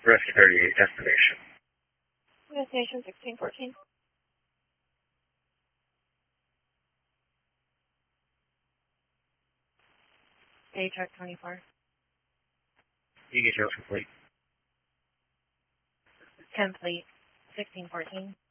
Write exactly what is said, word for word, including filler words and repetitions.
Rescue thirty-eight, destination. Destination sixteen fourteen. Day truck twenty-four. You get yours complete. Complete. sixteen fourteen.